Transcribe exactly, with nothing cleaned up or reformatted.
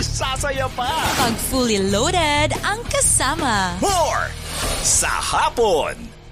magsasaya pa. Pag fully loaded ang kasama. More sa hapon.